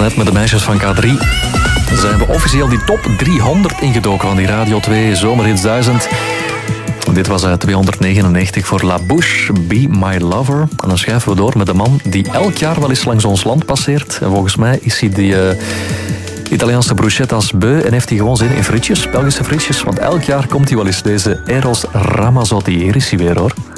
daarnet met de meisjes van K3. Zijn we officieel die top 300 ingedoken van die Radio 2 Zomerhits 1000. Dit was 299 voor La Bouche, Be My Lover. En dan schuiven we door met de man die elk jaar wel eens langs ons land passeert. En volgens mij is hij die Italiaanse bruschettas beu en heeft hij gewoon zin in frietjes, Belgische frietjes. Want elk jaar komt hij wel eens, deze Eros Ramazzotti. Hier is hij weer, hoor.